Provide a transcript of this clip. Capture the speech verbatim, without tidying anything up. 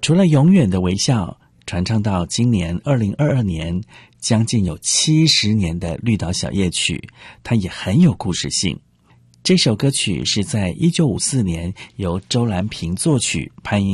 除了永远的微笑，传唱到今年二零二二年，将近有七十年的绿岛小夜曲，它也很有故事性。这首歌曲是在一九五四年由周兰萍作曲，潘